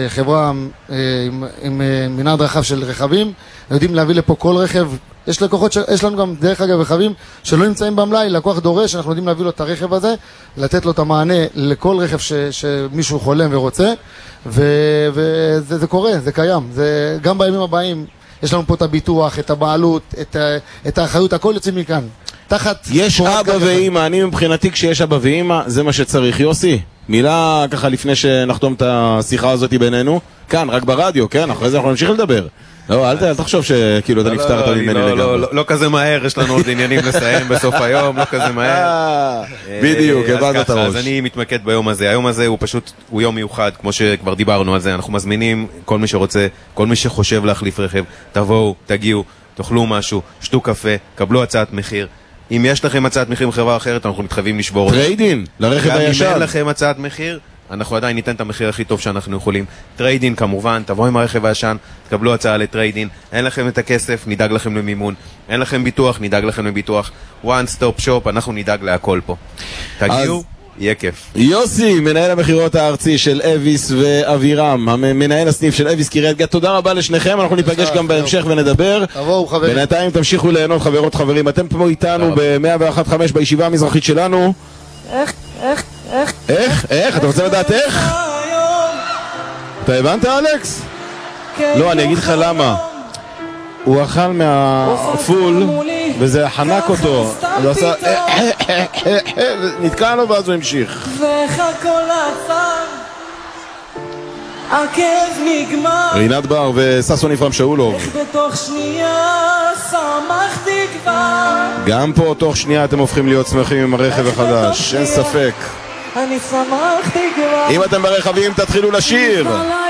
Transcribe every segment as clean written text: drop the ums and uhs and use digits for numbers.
חברה עם מנעד רחב של רכבים, יודעים להביא לפה כל רכב. יש לקוחות, יש לנו גם דרך אגב רכבים שלא נמצאים במלאי, לקוח דורש, אנחנו יודעים להביא לו את הרכב הזה, לתת לו את המענה לכל רכב שמישהו חולם ורוצה, וזה קורה, זה קיים. זה גם בימים הבאים, יש לנו פה את הביטוח, את הבעלות, את האחריות, הכל יוצא מכאן. יש אבא ואמא, אני מבחינתי כשיש אבא ואמא, זה מה שצריך. יוסי, מילה ככה לפני שנחתום את השיחה הזאת בינינו, כאן, רק ברדיו, כן? אחרי זה אנחנו נמשיך לדבר. לא, אל תחשוב שכאילו אתה נפטרת ממני לגמרי. לא כזה מהר, יש לנו עוד עניינים לסיים בסוף היום, לא כזה מהר. בדיוק, הבנת את הראש. אז אני מתמקד ביום הזה. היום הזה הוא פשוט, הוא יום מיוחד, כמו שכבר דיברנו על זה. אנחנו מזמינים כל מי שרוצה, כל מי שחושב להחליף רכב, תבואו, תגיעו, תאכלו משהו, שתו קפה, קבלו הצעת מחיר. אם יש לכם הצעת מחיר מחברה אחרת, אנחנו מתחייבים לשבור אותה. טריידין, לרכב הישן. גם אם אין לכם הצעת מחיר, אנחנו עדיין ניתן את המחיר הכי טוב שאנחנו יכולים. טריידין כמובן, תבואו עם הרכב הישן, תקבלו הצעה לטריידין. אין לכם את הכסף, נדאג לכם למימון. אין לכם ביטוח, נדאג לכם לביטוח. one stop shop, אנחנו נדאג להכל פה. תגיעו, יהיה כיף. יוסי, מנהל המחירות הארצי של אביס ואבירם, מנהל הסניף של אביס קריית גת, תודה רבה לשניכם, אנחנו ניפגש גם בהמשך ונדבר. תבואו חברים. בינתיים תמשיכו ליהנות חברות חברים, אתם פה איתנו ב-101.5 בישיבה המזרחית שלנו. איך? אתה רוצה לדעת איך? אתה הבנת אלכס? לא, אני אגיד לך למה. הוא אכל מהפול וזה חנק אותו, הוא עשה נתקע לו ואז הוא המשיך. ואיך הכל עצר, הכאב נגמר, רינת בר וססון יפרם שאולוב. איך בתוך שנייה שמחתי כבר, גם פה תוך שנייה אתם הופכים להיות שמחים עם הרכב החדש, אין ספק. אני שמחתי כבר, אם אתם ברכבים תתחילו לשיר.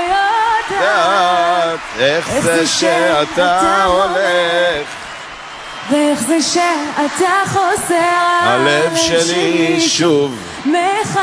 איך זה שאתה הולך, ואיך זה שאתה חוזר, הלב שלי שוב